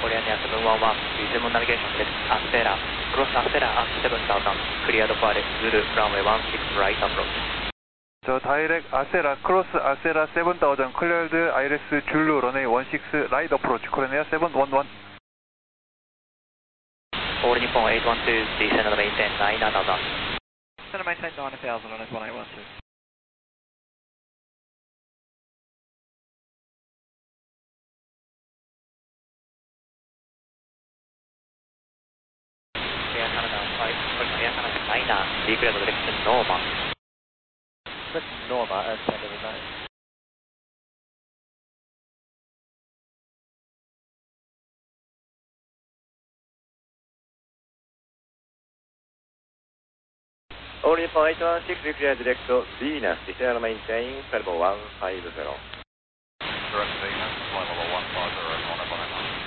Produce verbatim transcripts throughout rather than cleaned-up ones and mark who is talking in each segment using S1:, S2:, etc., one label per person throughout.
S1: Korean Air seven one one, resume navigation with Acera, cross Acera at seven thousand, cleared for Zulu runway one six right approach.
S2: 저 다이렉 아세라 크로스 아세라 seven thousand 클리어드 아이레스 줄루 런웨이 one six 라이트 어프로치 코리안 에어 seven one one.
S1: All Nippon eight one two, descend and maintain nine thousand.
S3: Descend and maintain nine thousand on S one eight one two.
S1: Air Canada five, Air Canada niner, declared direction Norma.
S3: Direction Norma at ten level nine.
S4: All Nippon eight one six, declared direct Venus, descend and maintain level one five zero.
S5: Direct Venus, flight level one five zero, on F one eight one.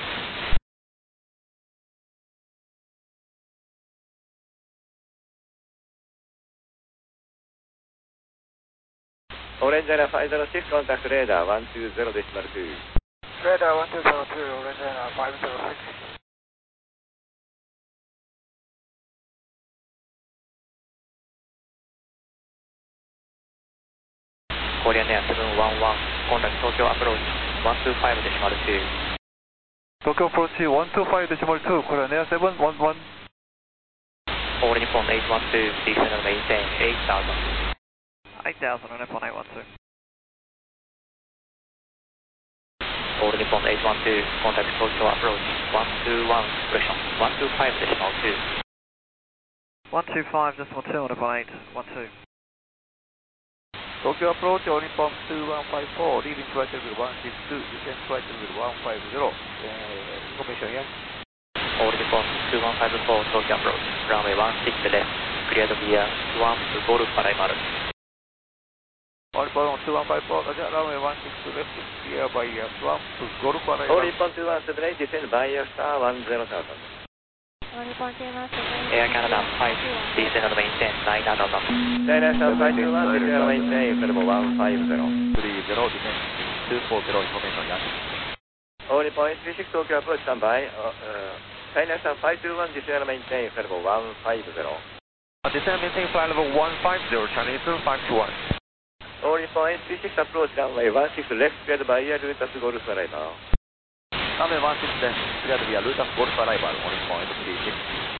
S4: Orange Air five zero six, contact radar one two zero decimal two.
S3: Radar one two zero two, Orange Air five zero six.
S1: Korean Air seven one one, contact Tokyo approach one two five decimal two.
S2: 도쿄 어프로치 one two five decimal two 코리안 에어 seven one one.
S1: All Nippon eight one two, descend and maintain eight thousand.
S3: eight thousand on F one eight one two.
S1: All Nippon eight one two, contact Tokyo approach one two one, correction one two five decimal two.
S3: one two five decimal two on F one eight one two.
S6: Tokyo approach, All Nippon two one five four, leaving flight level one six two, descend flight level one five zero. Uh, information here.
S1: All Nippon two one five four, Tokyo approach, runway one six left, cleared via Swan to Golf arrival.
S6: All Nippon two one five four, Roger, runway one six left, clear by uh, Swan to Golf arrival.
S4: All Nippon two one seven eight, descend by star one zero thousand.
S1: Air Canada five, descend and maintain nine thousand.
S4: China South five two one, descend and maintain level one five zero.
S6: three zero, descend two four zero, information here.
S4: All Nippon eight three six, Tokyo approach, standby. Uh, uh, China South five two one, descend and maintain level one five zero.
S6: Descend and maintain flight level one five zero, Chinese five two one.
S4: All Nippon eight three six, approach runway one six left, cleared by air Lutas Golf arrival.
S6: Runway one six left, cleared via Lutas Golf arrival, All Nippon eight three six.